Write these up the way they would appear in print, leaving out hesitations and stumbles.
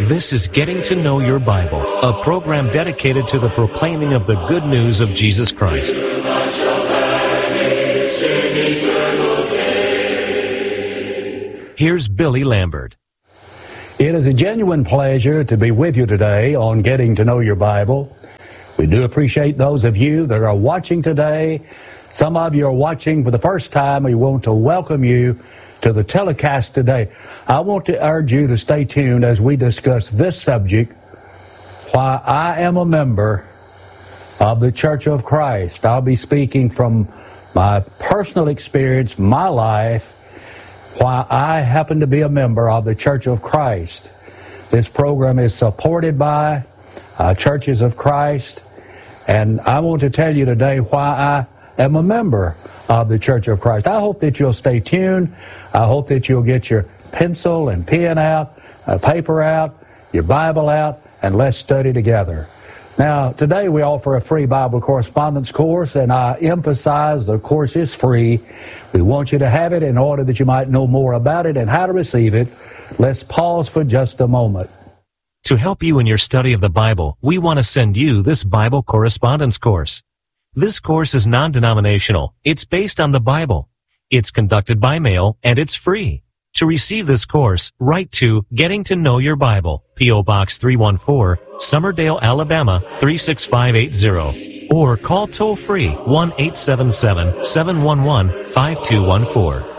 This is Getting to Know Your Bible, a program dedicated to the proclaiming of the good news of Jesus Christ. Here's Billy Lambert. It is a genuine pleasure to be with you today on Getting to Know Your Bible. We do appreciate those of you that are watching today. Some of you are watching for the first time. We want to welcome you to the telecast today. I want to urge you to stay tuned as we discuss this subject, why I am a member of the Church of Christ. I'll be speaking from my personal experience, my life, why I happen to be a member of the Church of Christ. This program is supported by Churches of Christ, and I want to tell you today why I am a member of the Church of Christ. I hope that you'll stay tuned. I hope that you'll get your pencil and pen out, paper out, your Bible out, and let's study together. Now, today we offer a free Bible correspondence course, and I emphasize the course is free. We want you to have it in order that you might know more about it and how to receive it. Let's pause for just a moment. To help you in your study of the Bible, we want to send you this Bible correspondence course. This course is non-denominational. It's based on the Bible. It's conducted by mail, and it's free. To receive this course, write to Getting to Know Your Bible, P.O. Box 314, Summerdale, Alabama 36580, or call toll-free 1-877-711-5214.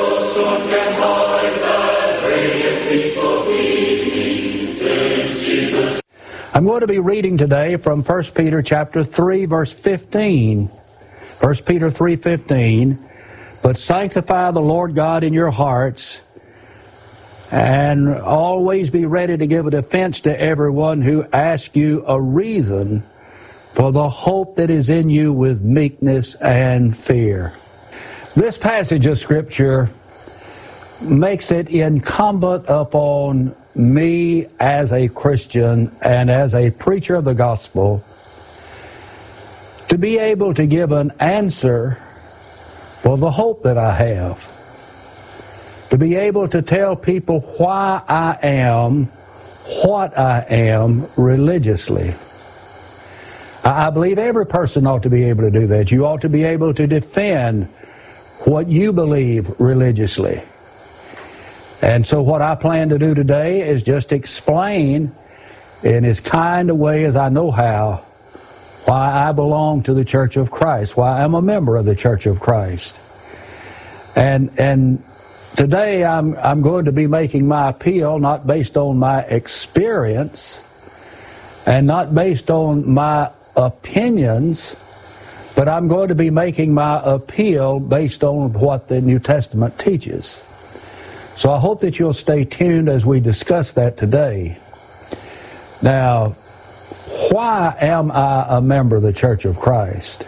I'm going to be reading today from 1 Peter chapter 3, verse 15. 1 Peter 3:15. But sanctify the Lord God in your hearts, and always be ready to give a defense to everyone who asks you a reason for the hope that is in you with meekness and fear. This passage of Scripture makes it incumbent upon me as a Christian and as a preacher of the gospel to be able to give an answer for the hope that I have, to be able to tell people why I am what I am religiously. I believe every person ought to be able to do that. You ought to be able to defend what you believe religiously. And so what I plan to do today is just explain in as kind a way as I know how why I belong to the Church of Christ, why I'm a member of the Church of Christ. And today I'm going to be making my appeal not based on my experience and not based on my opinions, but I'm going to be making my appeal based on what the New Testament teaches. So I hope that you'll stay tuned as we discuss that today. Now, why am I a member of the Church of Christ?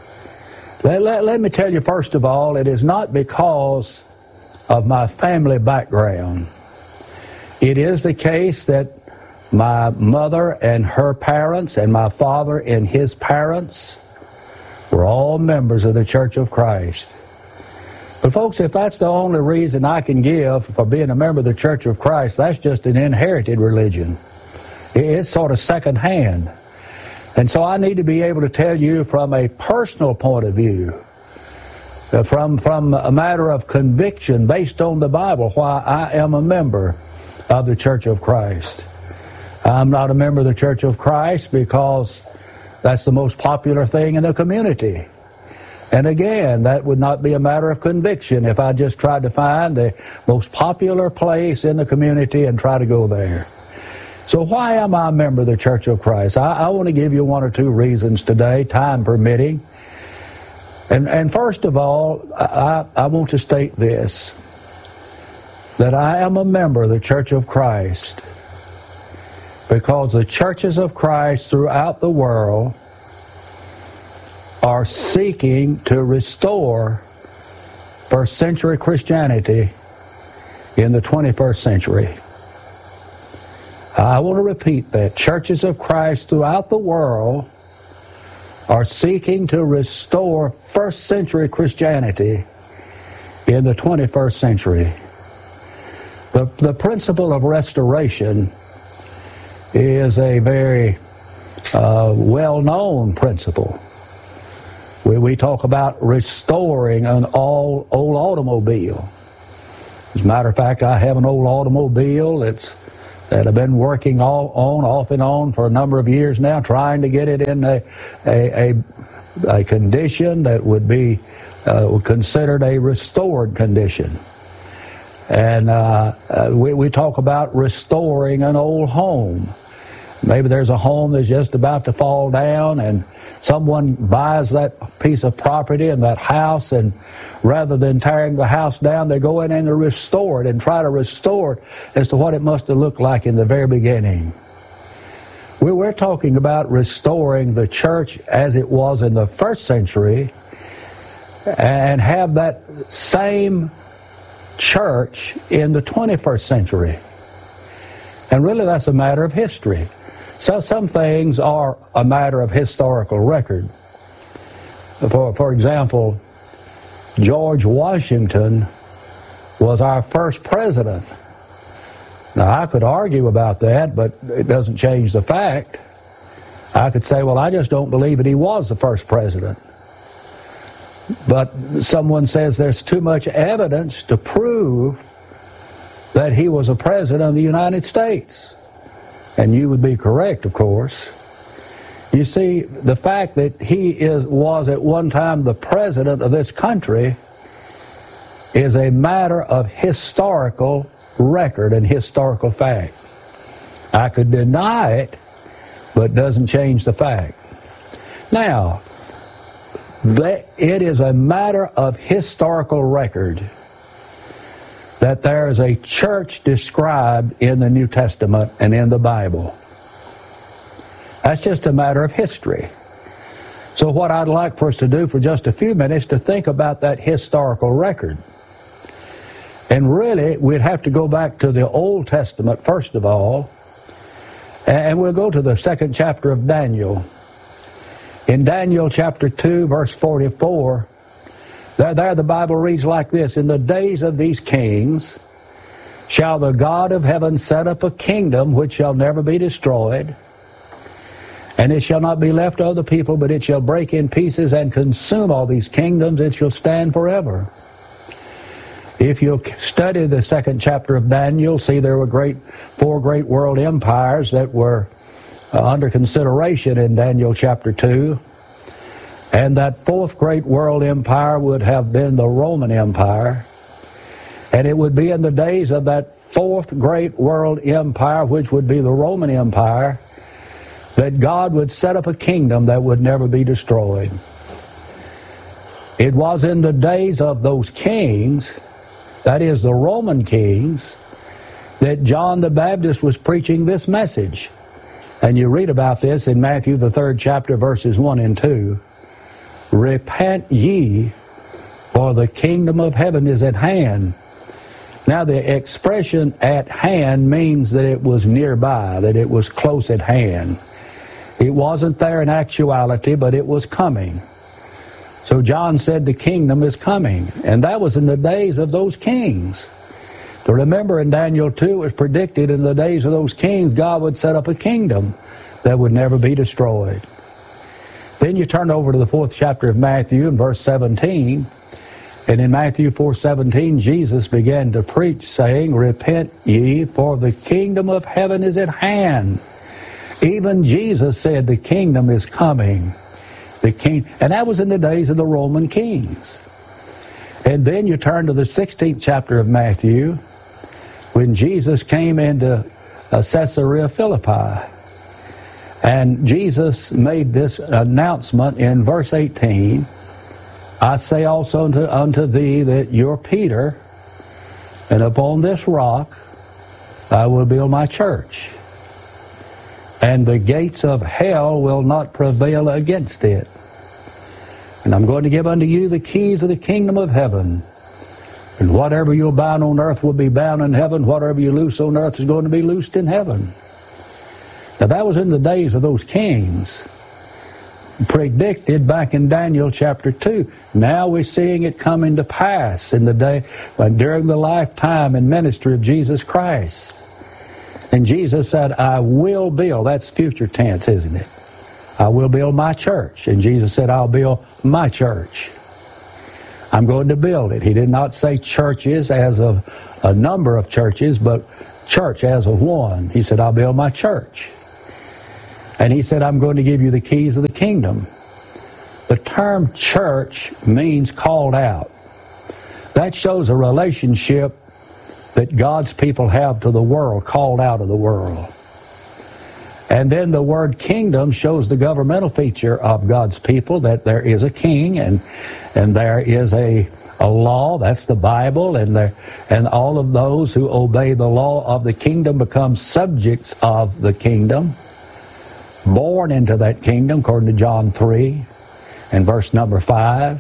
Let me tell you, first of all, it is not because of my family background. It is the case that my mother and her parents and my father and his parents were all members of the Church of Christ. But folks, if that's the only reason I can give for being a member of the Church of Christ, that's just an inherited religion. It's sort of secondhand. And so I need to be able to tell you from a personal point of view, from a matter of conviction based on the Bible, why I am a member of the Church of Christ. I'm not a member of the Church of Christ because that's the most popular thing in the community. And again, that would not be a matter of conviction if I just tried to find the most popular place in the community and try to go there. So why am I a member of the Church of Christ? I want to give you one or two reasons today, time permitting. And first of all, I want to state this, that I am a member of the Church of Christ because the churches of Christ throughout the world are seeking to restore first century Christianity in the 21st century. I want to repeat that. Churches of Christ throughout the world are seeking to restore first century Christianity in the 21st century. The principle of restoration is a very well-known principle. We talk about restoring an old automobile. As a matter of fact, I have an old automobile that I've been working off and on for a number of years now, trying to get it in a condition that would be considered a restored condition. And we talk about restoring an old home. Maybe there's a home that's just about to fall down, and someone buys that piece of property and that house, and rather than tearing the house down, they go in and they restore it and try to restore it as to what it must have looked like in the very beginning. We're talking about restoring the church as it was in the first century and have that same church in the 21st century. And really that's a matter of history. So some things are a matter of historical record. For example, George Washington was our first president. Now, I could argue about that, but it doesn't change the fact. I could say, well, I just don't believe that he was the first president. But someone says there's too much evidence to prove that he was a president of the United States. And you would be correct, of course. You see, the fact that he was at one time the president of this country is a matter of historical record and historical fact. I could deny it, but it doesn't change the fact. Now, it is a matter of historical record that there is a church described in the New Testament and in the Bible. That's just a matter of history. So what I'd like for us to do for just a few minutes to think about that historical record. And really, we'd have to go back to the Old Testament first of all, and we'll go to the 2nd chapter of Daniel. In Daniel chapter 2, verse 44, there the Bible reads like this: "In the days of these kings shall the God of heaven set up a kingdom which shall never be destroyed, and it shall not be left of the people, but it shall break in pieces and consume all these kingdoms. It shall stand forever." If you study the 2nd chapter of Daniel, see there were four great world empires that were under consideration in Daniel chapter 2. And that fourth great world empire would have been the Roman Empire. And it would be in the days of that fourth great world empire, which would be the Roman Empire, that God would set up a kingdom that would never be destroyed. It was in the days of those kings, that is the Roman kings, that John the Baptist was preaching this message. And you read about this in Matthew the 3rd chapter, verses 1 and 2. "Repent ye, for the kingdom of heaven is at hand." Now the expression "at hand" means that it was nearby, that it was close at hand. It wasn't there in actuality, but it was coming. So John said the kingdom is coming, and that was in the days of those kings. To remember, in Daniel 2, it was predicted in the days of those kings God would set up a kingdom that would never be destroyed. Then you turn over to the 4th chapter of Matthew in verse 17. And in Matthew 4:17, Jesus began to preach, saying, "Repent ye, for the kingdom of heaven is at hand." Even Jesus said the kingdom is coming. And that was in the days of the Roman kings. And then you turn to the 16th chapter of Matthew, when Jesus came into Caesarea Philippi. And Jesus made this announcement in verse 18, "I say also unto thee that you're Peter, and upon this rock I will build my church, and the gates of hell will not prevail against it. And I'm going to give unto you the keys of the kingdom of heaven. And whatever you'll bind on earth will be bound in heaven. Whatever you loose on earth is going to be loosed in heaven." Now that was in the days of those kings, predicted back in Daniel chapter 2. Now we're seeing it coming to pass in the day, during the lifetime and ministry of Jesus Christ. And Jesus said, I will build. That's future tense, isn't it? I will build my church. And Jesus said, I'll build my church. I'm going to build it. He did not say churches as of a number of churches, but church as of one. He said, I'll build my church. And he said, I'm going to give you the keys of the kingdom. The term church means called out. That shows a relationship that God's people have to the world, called out of the world. And then the word kingdom shows the governmental feature of God's people, that there is a king and there is a law, that's the Bible, and all of those who obey the law of the kingdom become subjects of the kingdom, born into that kingdom, according to John 3 and verse number 5.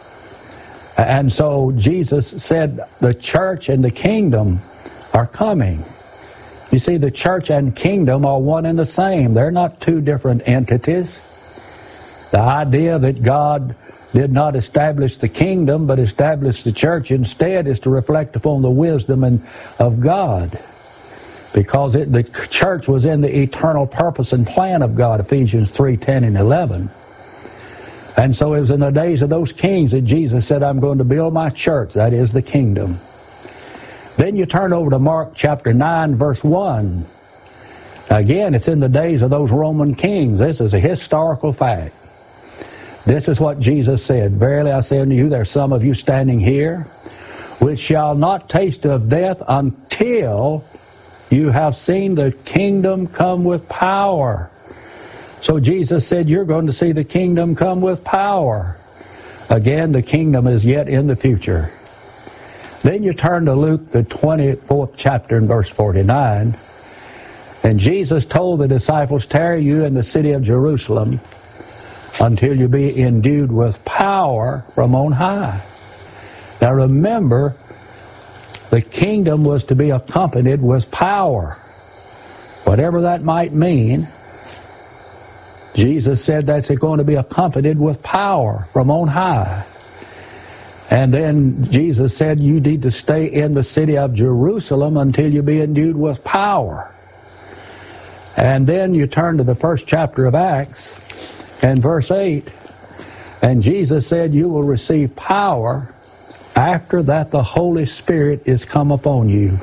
And so Jesus said the church and the kingdom are coming. You see, the church and kingdom are one and the same. They're not two different entities. The idea that God did not establish the kingdom but established the church instead is to reflect upon the wisdom of God. Because the church was in the eternal purpose and plan of God, Ephesians 3:10 and 11. And so it was in the days of those kings that Jesus said, I'm going to build my church. That is the kingdom. Then you turn over to Mark chapter 9, verse 1. Again, it's in the days of those Roman kings. This is a historical fact. This is what Jesus said. Verily I say unto you, there are some of you standing here, which shall not taste of death until you have seen the kingdom come with power. So Jesus said, you're going to see the kingdom come with power. Again, the kingdom is yet in the future. Then you turn to Luke, the 24th chapter and verse 49. And Jesus told the disciples, tarry you in the city of Jerusalem until you be endued with power from on high. Now remember, the kingdom was to be accompanied with power. Whatever that might mean, Jesus said that's going to be accompanied with power from on high. And then Jesus said you need to stay in the city of Jerusalem until you be endued with power. And then you turn to the first chapter of Acts and verse 8. And Jesus said you will receive power after that the Holy Spirit is come upon you.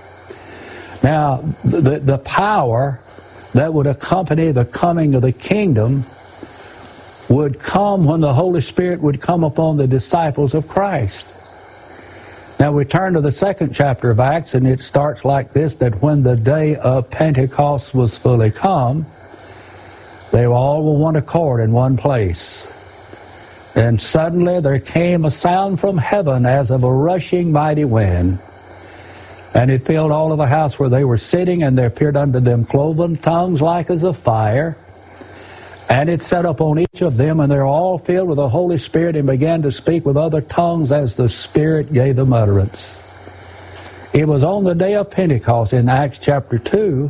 Now, the power that would accompany the coming of the kingdom would come when the Holy Spirit would come upon the disciples of Christ. Now we turn to the second chapter of Acts, and it starts like this, that when the day of Pentecost was fully come, they were all with one accord in one place. And suddenly there came a sound from heaven as of a rushing mighty wind, and it filled all of the house where they were sitting, and there appeared unto them cloven tongues like as of fire, and it set upon each of them, and they were all filled with the Holy Spirit, and began to speak with other tongues as the Spirit gave them utterance. It was on the day of Pentecost in Acts chapter 2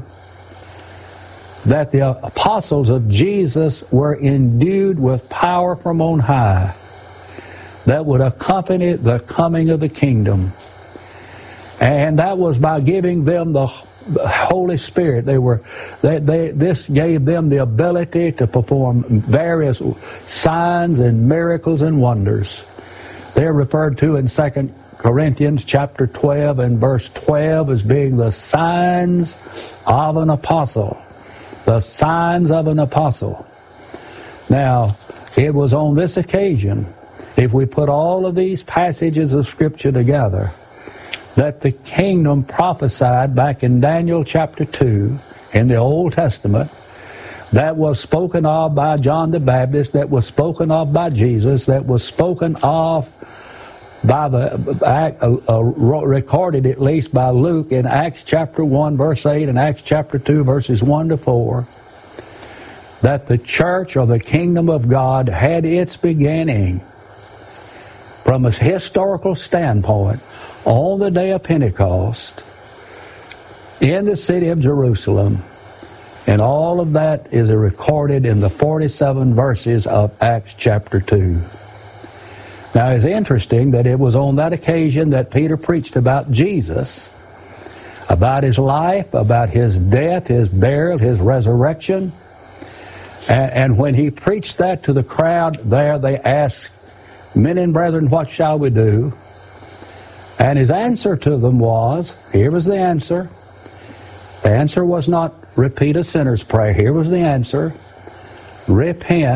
that the apostles of Jesus were endued with power from on high that would accompany the coming of the kingdom. And that was by giving them the Holy Spirit. This gave them the ability to perform various signs and miracles and wonders. They're referred to in 2 Corinthians chapter 12 and verse 12 as being the signs of an apostle. The signs of an apostle. Now, it was on this occasion, if we put all of these passages of Scripture together, that the kingdom prophesied back in Daniel chapter 2 in the Old Testament, that was spoken of by John the Baptist, that was spoken of by Jesus, that was spoken of by recorded at least by Luke in Acts chapter 1 verse 8 and Acts chapter 2 verses 1 to 4, that the church or the kingdom of God had its beginning from a historical standpoint on the day of Pentecost in the city of Jerusalem. And all of that is recorded in the 47 verses of Acts chapter 2. Now, it's interesting that it was on that occasion that Peter preached about Jesus. about his life, about his death, his burial, his resurrection. And when he preached that to the crowd there, they asked, "Men and brethren, what shall we do?" And his answer to them was, here was the answer. The answer was not repeat a sinner's prayer. Here was the answer: repent